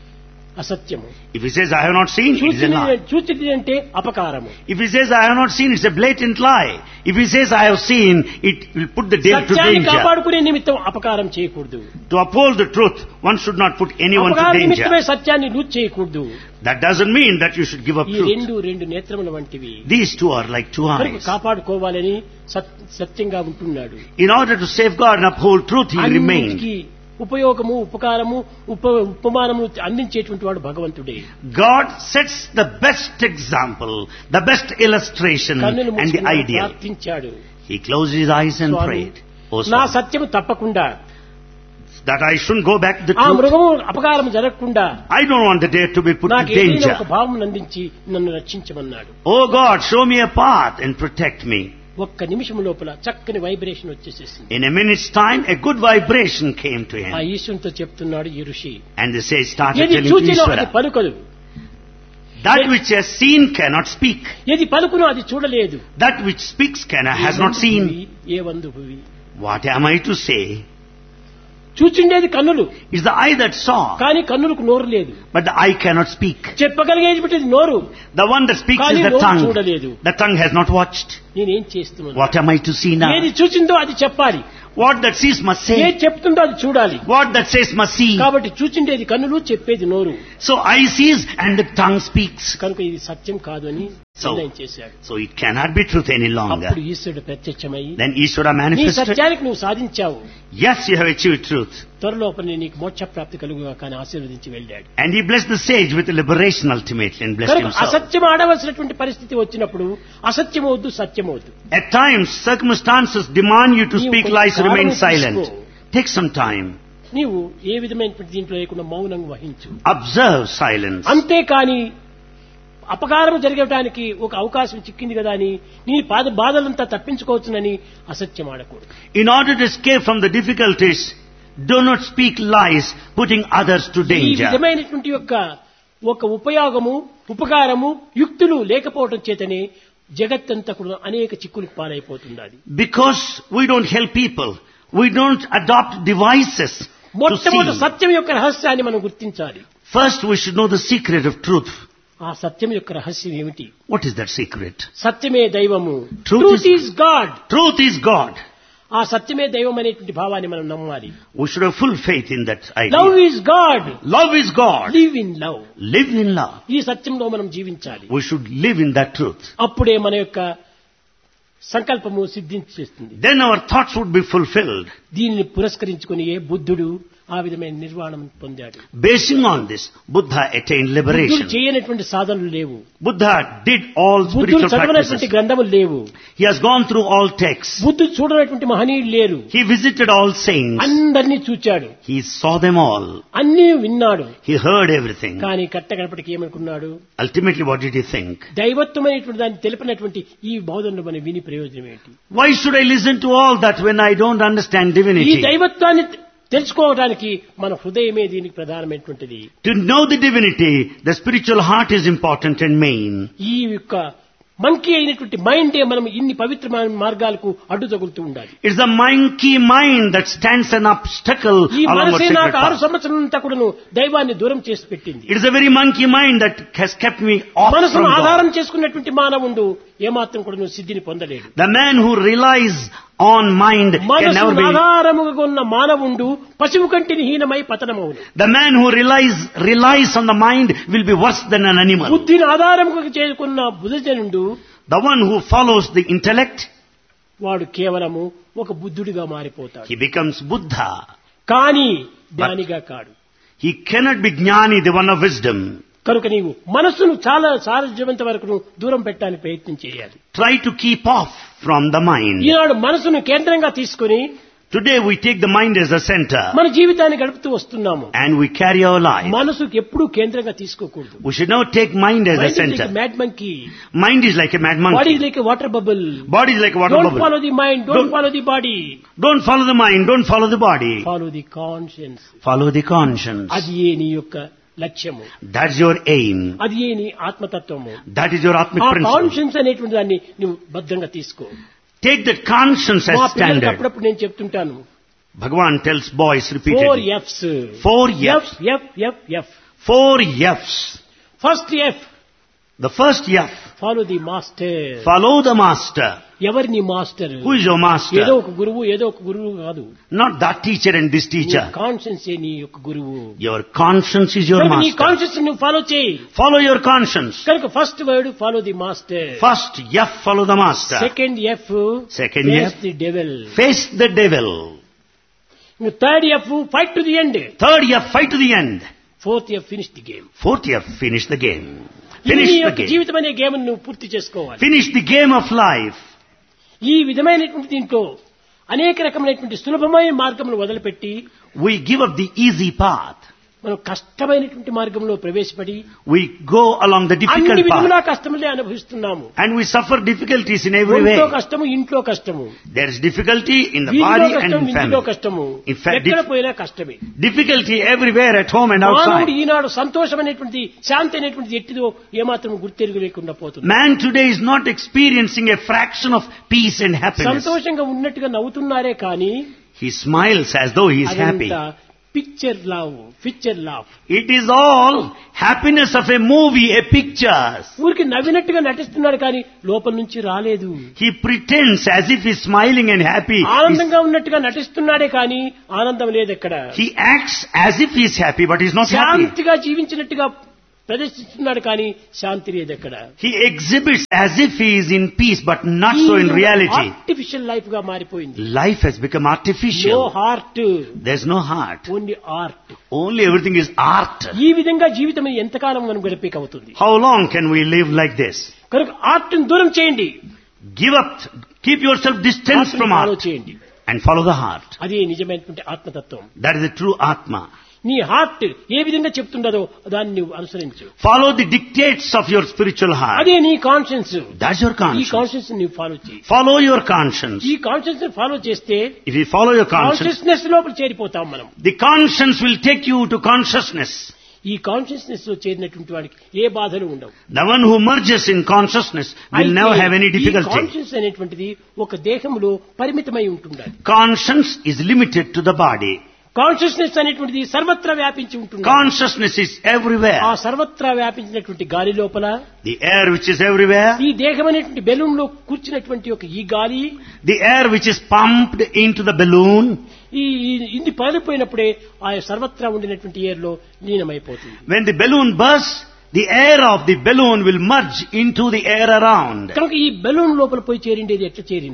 అసత్యము, If he says I have not seen, it is a lie. చూచిది అంటే అపకారము. If he says I have not seen, it's a blatant lie. If he says I have seen, it will put the deer to సత్యాన్ని danger. కాపాడుకునే నిమిత్తం అపకారం చేయకూడదు. To uphold the truth, one should not put anyone to అపకార danger. నిమిత్తమే సత్యాన్ని loose చేయకూడదు. That doesn't mean that you should give up ఈ truth. రెండు రెండు నేత్రముల వంటివి. These two are like two కనుక eyes. కాపాడుకోవాలని సత్- సత్యంగా ఉంటున్నాడు. In order to safeguard and uphold truth, he remained. అన్నిటికీ ఉపయోగము ఉపకారము ఉప ఉపమానము అందించేటువంటి వాడు భగవంతుడే. God sets the best example, the best illustration కన్నులు and the మూసుకుని ideal. ప్రార్థించాడు. He closed his eyes and Swamy, prayed. Oh, నా Swami, సత్యము తప్పకుండా, that I shouldn't go back to the ఆ truth. మృగము అపకారం జరగకుండా I don't want the deer to be put నాకు to ఏదైనా ఒక danger. భావం అందించి నన్ను రక్షించమన్నాడు. Oh God, show me a path and protect me. ఒక్క నిమిషం లోపల చక్కని vibration వచ్చేసేసింది. In a minute's time, a good vibration came to ఆ him. ఈశ్వరునితో చెప్తున్నాడు ఈ ఋషి, And the sage started ఏది telling to చూచినో అది Ishvara, పలుకదు, that which has seen cannot speak. ఏది పలుకునో అది చూడలేదు. That which speaks cannot, has not seen. A వందు Bhuvi, What am I to say? చూచిండేది కన్నులు, It's the eye that saw, కానీ కన్నులకు నోరు లేదు. but the eye cannot speak. చెప్పగలిగేది నోరు, The one that speaks కానీ is the నోరు tongue. చూడలేదు. The tongue has not watched. నేనేం చేస్తున్నాను? What am I to see now? ఏది చూచిందో అది చెప్పాలి, What that sees must ఏది say. చెప్తుందో అది చూడాలి. What that says must see. కాబట్టి చూచిండేది కన్నులు, చెప్పేది నోరు. So eye sees and the tongue speaks. కనుక ఇది సత్యం కాదు అని So, నిర్ణయం చేశాడు. so it cannot be truth any longer. అప్పుడు ఈశ్వరుడు ప్రత్యక్షమై, Then Ishvara నీ manifested. సత్యానికి నువ్వు సాధించావు, Yes, you have achieved truth. త్వరలోపల నీకు మోక్ష ప్రాప్తి కలుగుగా కానీ ఆశీర్వదించి వెళ్ళాడు. And he blessed the sage with liberation ultimately and blessed కనుక himself. అసత్యం ఆడవలసినటువంటి పరిస్థితి వచ్చినప్పుడు అసత్యం వద్దు, సత్యం వద్దు. At times, circumstances demand you to నీవు speak కొంత lies, remain కాలం silent. తీసుకో. Take some time. నీవు ఏ విధమైనటువంటి దీంట్లో లేకుండా మౌనంగా వహించు. Observe silence. అంతేకాని అపకారం జరగటానికి ఒక అవకాశం చిక్కింది కదా అని నీ బాధ బాధలంతా తప్పించుకోవచ్చునని అసత్యం ఆడకూడదు. In order to escape from the difficulties, do not speak lies, putting others to ఈ danger. విధమైనటువంటి యొక్క ఒక ఉపయోగము ఉపకారము యుక్తులు లేకపోవడం చేతనే జగత్తంతా కూడా అనేక చిక్కులకు పాలైపోతున్నది. Because we don't help people, we don't adopt devices to మొట్టమొదటి see. సత్యం యొక్క రహస్యాన్ని మనం గుర్తించాలి. First, we should know the secret of truth. ఆ సత్యం యొక్క రహస్యం ఏమిటి? What is that secret? సత్యమే దైవము. Truth truth is- is God. Truth is God. ఆ సత్యమే దైవం అనేటువంటి భావాన్ని మనం నమ్మాలి. We should have full faith in that love idea. Is God. Love is God. Live in love. Live in love. ఈ సత్యంలో మనం జీవించాలి. We should live in that truth. అప్పుడే మన యొక్క సంకల్పము సిద్ధించేస్తుంది. Then our thoughts would be fulfilled. దీనిని పురస్కరించుకుని ఏ బుద్ధుడు ఆ విధమైన నిర్వాణం పొందాడు. Basing on this, Buddha attained బుద్ధుడు liberation. చేయనటువంటి సాధనలు లేవు. Buddha did all బుద్ధుడు spiritual చదవనటువంటి practices. గ్రంథములు లేవు. He has gone through all texts. బుద్ధుడు చూడనటువంటి మహనీయులు లేరు. He visited all saints. అందరినీ చూచాడు, He saw them all. అన్నీ విన్నాడు. He heard everything. కానీ కట్టగడపటికి ఏమనుకున్నాడు? Ultimately, what did he think? దైవత్వమైనటువంటి దాన్ని తెలిపినటువంటి ఈ బోధనలు మనం విని ప్రయోజనం ఏంటి? Why should I listen to all that when I don't understand ఈ divinity? దైవత్వాన్ని తెలుసుకోవడానికి మన హృదయమే దీనికి ప్రధానమైనటువంటిది. To know the divinity, the spiritual heart is important and main. ఈ యొక్క మంకీ అయినటువంటి మైండే మనం ఇన్ని పవిత్రమైన మార్గాలకు అడ్డు తగులుతూ ఉండాలి. It's the monkey mind that stands an obstacle ఈ along our మనసే sacred నాకు ఆరు path. సంవత్సరాలంతా కూడాను దైవాన్ని దూరం చేసి పెట్టింది. It is a very monkey mind that has kept me off from మనసును ఆధారం God. చేసుకున్నటువంటి మానవుడు ఏమాత్రం కూడా సిద్ధిని పొందలేడు. The man who relies on mind can మనసు never be. ఆధారముగా ఉన్న మానవుడు పశువు కంటిని హీనమై పతనమవును. The man who relies relies on the mind will be worse than an animal. బుద్ధిని ఆధారముగా చేసుకున్న బుద్ధజనుడు The one who follows the intellect, వాడు కేవలము ఒక బుద్ధుడిగా మారిపోతాడు. he becomes Buddha. కానీ జ్ఞానిగా కాడు. He cannot be Jnani, the one of wisdom. కనుక నీవు మనస్సును చాలా సాధ్యమంత వరకు దూరం పెట్టడానికి ప్రయత్నం చేయాలి. Try to keep off from the mind. ఈనాడు మనసును కేంద్రంగా తీసుకుని Today we take the mind as a center మన జీవితాన్ని గడుపుతూ వస్తున్నాము. and we carry our life. మనసుకు ఎప్పుడూ కేంద్రంగా తీసుకోకూడదు. We should not take mind as a center. Mad monkey, Mind is like a mad body monkey. Like water bubble. Body is like a water don't bubble. Follow the mind, don't Don't- follow the body, Don't follow the mind, don't follow the body. Follow the conscience. Follow the conscience. అది ఏ నీ యొక్క లక్ష్యము, That's your aim. అది ఏ నీ ఆత్మతత్వము. That is your Atmic ఆ principle. Conscience అనేటువంటి దాన్ని నువ్వు బద్ధంగా తీసుకో. Take that conscience మా as పిల్లలకి standard. అప్పుడప్పుడు నేను చెప్తుంటాను, Bhagavan tells boys four repeatedly. ఎఫ్స్. Four F F's. F F F. Four F's. First F The first F. Follow the master. Follow the master. ఎవరి నీ మాస్టర్? Who is your ఏదో master? ఒక గురువు, ఏదో ఒక గురువు కాదు. Not that teacher and this teacher. Conscience నీ యొక్క గురువు. Your conscience is your కనుక నీ master. కాన్షియన్స్ నువ్వు ఫాలో చేయి. Follow your conscience. కనుక first word follow the master. First F, follow the master. Second F Second F. The devil. Face the devil. Third F fight to the end. Third F, fight to the end. Fourth F finish the game. Fourth F, finish the game. నీ Finish the యొక్క game. జీవితం అనే game నువ్వు పూర్తి చేసుకోవాలి. Finish the game of life. ఈ విధమైనటువంటి దీంట్లో అనేక రకమైనటువంటి సులభమైన మార్గములు వదిలిపెట్టి We give up the easy path. మనం కష్టమైనటువంటి మార్గంలో ప్రవేశపడి We go along the అన్ని difficult విధములా path. కష్టములే అనుభవిస్తున్నాము. And we suffer difficulties in every way. ఒంట్లో కష్టము, ఇంట్లో కష్టము, There is difficulty in the వీధిలో body and కష్టం, in ఇంటిలో family. కష్టము, In fact, ఎక్కడ dif- పోయినా కష్టమే. difficulty everywhere at home and మానవుడు outside. ఈనాడు సంతోషం అనేటువంటి శాంతి అనేటువంటి ఎట్టిదో ఏమాత్రం గుర్తెరుగు లేకుండా పోతుంది. Man today is not experiencing a fraction of peace and happiness. సంతోషంగా ఉన్నట్టుగా నవ్వుతున్నారే కానీ He smiles as though he is happy. Picture love, picture love. It is all happiness of a movie, a picture. ఊరికి నవ్వినట్టుగా నటిస్తున్నాడు కానీ లోపల నుంచి రాలేదు. He pretends as if he's smiling and happy. He's- ఆనందంగా ఉన్నట్టుగా నటిస్తున్నాడే కానీ ఆనందం లేదు ఎక్కడ. He acts as if he's happy, but he's not happy. శాంతిగా జీవించినట్టుగా ప్రదర్శిస్తున్నాడు కానీ శాంతి లేదు ఎక్కడ. He exhibits as if he is in peace, but not so in reality. Artificial life గా మారిపోయింది. Life has become no artificial. Heart, There's no heart. Only art. Only everything is art. ఈ విధంగా జీవితం ఎంతకాలం మనం గడిపేక అవుతుంది. How long can we live like this? కనుక art ని దూరం చేయండి, Give up, keep yourself distant from follow art చేయండి. and follow the heart. అది నిజమైనటువంటి ఆత్మతత్వం. That is the true Atma. నీ హార్ట్ ఏ విధంగా చెప్తుండదో దాన్ని నువ్వు అనుసరించు. Follow the dictates of your spiritual heart. అదే నీ కాన్షియన్స్. That's your ఈ conscience. కాన్షియన్స్ నువ్వు ఫాలో చేయి. Follow your conscience. ఈ కాన్షియన్స్ ని ఫాలో చేస్తే If you follow your conscience, consciousness లోపల చేరిపోతాం మనం. the conscience will take you to consciousness. ఈ కాన్షియస్నెస్ లో చేరినటువంటి వాడికి ఏ బాధలు ఉండవు. The one who merges in consciousness will never have any difficulty. Conscious అనేటువంటిది ఒక దేహంలో పరిమితమై ఉంటుండాలి. Conscience is limited to the body. Consciousness అనేటువంటిది సర్వత్రా వ్యాపించి ఉంటుంది. Consciousness is everywhere. ఆ సర్వత్రా వ్యాపించినటువంటి గాలి లోపల The air which is everywhere, ఈ దేహం అనేటువంటి బెలూన్ లో కూర్చున్నటువంటి ఒక ఈ గాలి, the air which is pumped into the balloon, ఈ ఈ- ఇది పారిపోయినప్పుడే ఆ సర్వత్రా ఉండినటువంటి ఎయిర్ లో లీనమైపోతుంది. when the balloon bursts, the air of the balloon will merge into the air around. కనుక ఈ బెలూన్ లోపల పోయి చేరిండేది ఎట్లా చేరింది?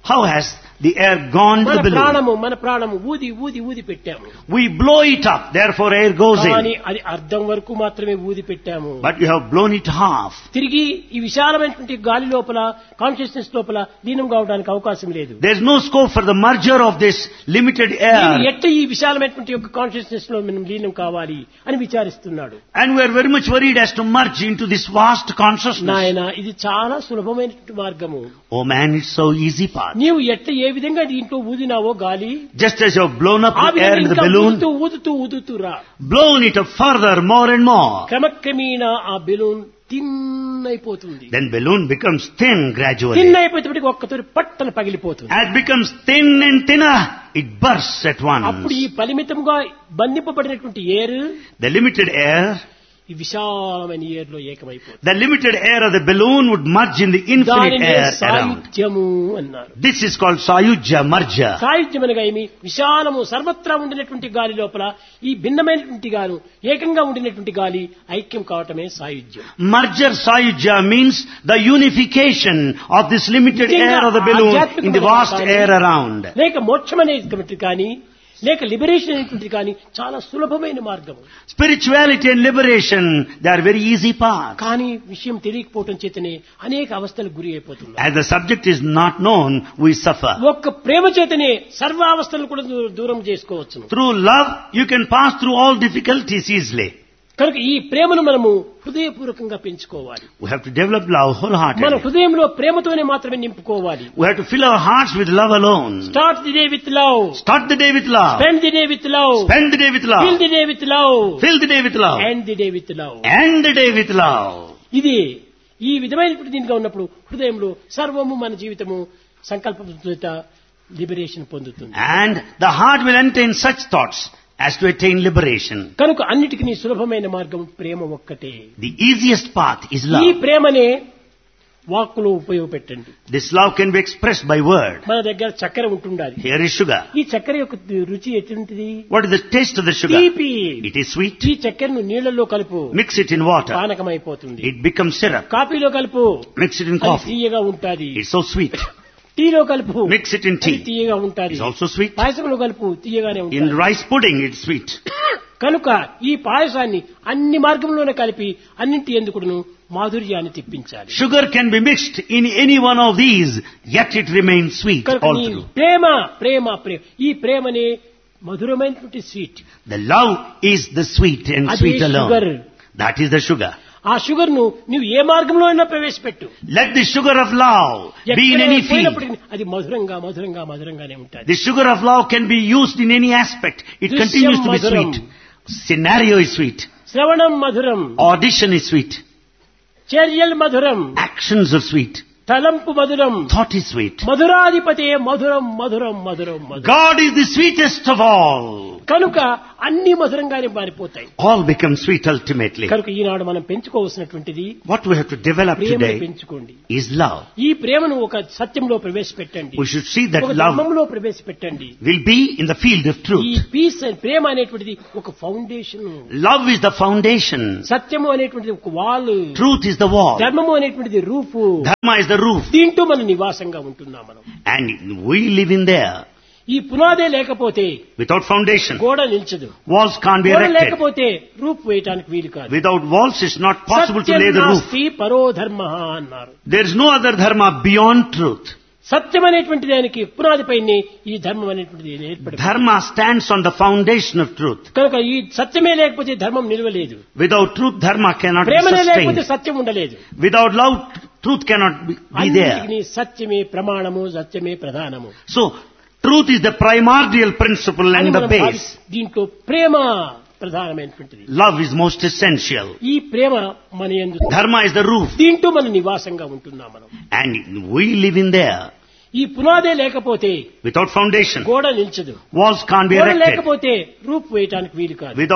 How has the air gone to మన the balloon? ప్రాణము మన ప్రాణము ఊది ఊది ఊది పెట్టాము. We blow it up, therefore air goes కానీ in. అది అర్ధం వరకు మాత్రమే ఊది పెట్టాము. But you have blown it half. తిరిగి ఈ విశాలమైనటువంటి గాలి లోపల కాన్షియస్నెస్ లోపల లీనం కావడానికి అవకాశం లేదు. There is no scope for the merger of this limited నేను air. ఎట్ట ఈ విశాలమైనటువంటి యొక్క కాన్షియస్నెస్ లో మనం లీనం కావాలి అని విచారిస్తున్నాడు. And we are very much worried as to merge into this vast consciousness. నాయన ఇది చాలా సులభమైనటువంటి మార్గము. Oh man, it's so easy path. నీవు ఎట్ట ఏ విధంగా దీంట్లో ఊదినావో గాలి Just as you have blown up ఆ the air in విధంగా the ఇంకా balloon, ఊదుతూ ఊదుతూ ఊదుతూ రా. blown it up further, more and more. క్రమక్రమేణా ఆ balloon తిన్నైపోతుంది. Then balloon becomes thin gradually. తిన్నైపోయేటప్పటికి ఒక్కతోరి పట్టన పగిలిపోతుంది. As it becomes thin and thinner, it bursts at అప్పుడు once. ఈ పరిమితంగా బంధింపబడినటువంటి ఏరు The limited air, ఈ విశాలమైన ఏర్ లో ఏకమైపోతుంది. the limited air of the balloon would merge in the infinite దానినే air around. సాయుధ్యము అన్నారు. This is called Sayujya, merger. సాయుధ్యం అనగా ఏమి? విశాలము సర్వత్రా ఉండినటువంటి గాలి లోపల ఈ భిన్నమైనటువంటి గాలి ఏకంగా ఉండినటువంటి గాలి ఐక్యం కావటమే సాయుధ్యం. Merger Sayujya means the unification of this limited air of the balloon in the vast air around. లేక మోక్షం అనేటువంటి కానీ లేక లిబరేషన్ అనేటువంటి కానీ చాలా సులభమైన మార్గం. Spirituality and liberation, they are very easy paths. కానీ విషయం తెలియకపోవటం చేతనే అనేక అవస్థలకు గురి అయిపోతున్నారు. As the subject is not known, we suffer. ఒక్క ప్రేమ చేతనే సర్వావస్థలను కూడా దూ- దూరం చేసుకోవచ్చు. Through love, you can pass through all difficulties easily. కనుక ఈ ప్రేమను మనము హృదయపూర్వకంగా పెంచుకోవాలి. We have to develop love మన wholeheartedly. హృదయంలో ప్రేమతోనే మాత్రమే నింపుకోవాలి. We have to fill our hearts with love alone. Start the day with love, Start the day with love. Spend the day with love, Spend the day with fill love. The day with love, Fill the day with love. End the day with love. End the day with love. ఇది ఈ విధమైనటువంటి దీనిగా ఉన్నప్పుడు హృదయంలో సర్వము మన జీవితము సంకల్పం చేత లిబరేషన్ పొందుతుంది. And the heart will entertain such thoughts as to attain liberation. కనుక అన్నిటికీ సులభమైన మార్గం ప్రేమ ఒక్కటే. The easiest path is ఈ love. ప్రేమనే వాక్కులో ఉపయోగపెట్టండి. This love can be expressed by word. మన దగ్గర చక్కెర ఉంటుండాలి. Here is sugar. ఈ చక్కెర యొక్క రుచి ఎటువంటిది? What is the taste of the sugar? తీపి. It is sweet. ఈ చక్కెరను నీళ్లలో కలుపు, Mix it in water. పానకమైపోతుంది. It becomes syrup. కాఫీలో కలుపు, Mix it in అది coffee. తీయగా ఉంటాది. It's so sweet. టీలో కలుపు, Mix it in అది tea. తీయగా ఉంటాది. It's also sweet. పాయసంలో కలుపు, తీయగానే In ఉంటుంది. rice pudding, it's sweet. కనుక ఈ పాయసాన్ని అన్ని మార్గంలోనే కలిపి అన్నింటి ఎందుకును మాధుర్యాన్ని తెప్పించాలి. Sugar can be mixed in any one of these, yet it remains sweet కనుక all నీ through. ప్రేమ ప్రేమ ప్రేమ ఈ ప్రేమనే మధురమైనటువంటి sweet. The love is the sweet and అది sweet sugar. alone. That is the sugar. ఆ షుగర్ ను నువ్వు ఏ మార్గంలో అయినా ప్రవేశపెట్టు. Let the sugar of love be in any field. పోయినప్పటికీ అది మధురంగా మధురంగా మధురంగానే ఉంటుంది. The sugar of love can be used in any aspect. It Drishyam continues to be madhuram. sweet. Scenario is sweet. శ్రవణం మధురం, Audition is sweet. చర్యల్ మధురం, Actions are sweet. తలంపు మధురం, Thought is sweet. మధురాధిపతే మధురం మధురం మధురం మధురం. God is the sweetest of all. కనుక అన్ని మధురంగానే మారిపోతాయి. All become sweet ultimately. కనుక ఈనాడు మనం పెంచుకోవాల్సినటువంటిది What we have to develop ప్రేమను today పెంచుకోండి. is love. ఈ ప్రేమను ఒక సత్యంలో ప్రవేశపెట్టండి, We should see that ఒక love ధర్మంలో ప్రవేశపెట్టండి. will be in the field of ఈ truth. పీస్ ప్రేమ అనేటువంటిది ఒక foundation, Love is the foundation. సత్యము అనేటువంటిది ఒక wall, Truth is the wall. ధర్మము అనేటువంటిది roof. Dharma is the roof. దీంట్లో మన నివాసంగా ఉంటున్నాం మనం. And we live in there. ఈ పునాదే లేకపోతే Without foundation, గోడ నిల్చదు. walls can't be గోడ erected. లేకపోతే రూఫ్ వేయటానికి వీలు కాదు. Without walls, it's not possible to Satyam lay the roof. నాస్తి పరో ధర్మ అన్నారు. There is no other dharma beyond truth. సత్యం అనేటువంటి దానికి పునాదిపైనే ఈ ధర్మం అనేటువంటిది ఏర్పడింది. Dharma stands on the foundation of truth. కనుక ఈ సత్యమే లేకపోతే ధర్మం నిలవలేదు. Without truth, dharma cannot be ప్రేమనే లేకపోతే sustained. సత్యం ఉండలేదు. Without love, truth cannot be, be there. అన్నిటికీ సత్యమే ప్రమాణము, సత్యమే ప్రధానము. So, truth is the primordial principle అని and the మనం భావి- base. దీంట్లో ప్రేమ ప్రధానమైనటువంటిది. Love is most essential. ఈ ప్రేమ మన యందు, Dharma is the roof. దీంట్లో మన నివాసంగా ఉంటున్నాం మనం. And we live in there. ఈ పునాదే లేకపోతే Without foundation, గోడ నిల్చదు. walls can't be గోడ erected. లేకపోతే రూప్ వేయటానికి వీలు కాదు. Without